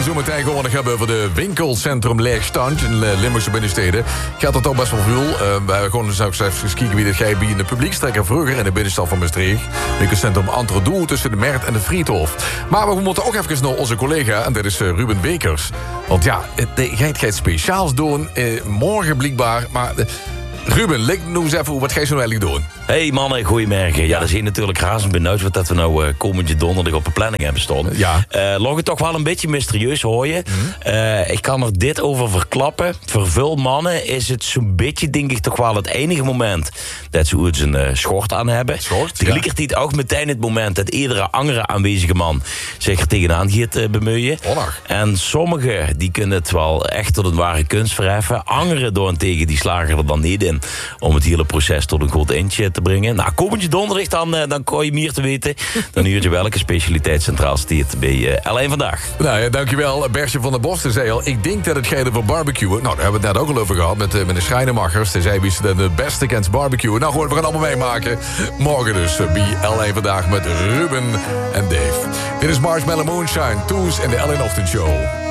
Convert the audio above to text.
zo meteen gewoon nog hebben over de winkelcentrum Leegstand in Limburgse binnensteden. Gaat er toch best wel veel. We hebben gewoon eens even kijken wie dit gaat bij in de publiekstrekker vroeger in de binnenstad van Maastricht. Winkelcentrum Antrodoel tussen de Mert en de Friedhof. Maar we moeten ook even naar onze collega, en dat is Ruben Wekers. Want ja, het gaat speciaals doen. Morgen blijkbaar, maar... Ruben, leg nou eens even wat ga je zo eigenlijk doen? Hey mannen, goedemorgen. Ja, dat is hier natuurlijk razend benieuwd wat dat we nou komende donderdag op de planning hebben staan. Ja. Log het toch wel een beetje mysterieus, hoor je. Ik kan er dit over verklappen. Voor veel mannen is het zo'n beetje, denk ik, toch wel het enige moment dat ze ooit een schort aan hebben. Tegelijkertijd ook meteen het moment dat iedere andere aanwezige man zich er tegenaan gaat bemoeien. En sommigen die kunnen het wel echt tot een ware kunst verheffen. Anderen daarentegen die slagen er dan niet in om het hele proces tot een goed eindje te brengen. Nou, komend donderdag dan kon je meer te weten. Dan huur je welke specialiteit centraal staat bij L1 Vandaag. Nou ja, dankjewel. Bertje van der Bos zei al, ik denk dat het gaat over barbecuen. Nou, daar hebben we het net ook al over gehad met de Schrijnemachers. Ze zei wie ze de beste kent barbecuen. Nou goed, we gaan allemaal meemaken. Morgen dus bij L1 Vandaag met Ruben en Dave. Dit is Marshmallow Moonshine, Toes en de L1 Ochtendshow.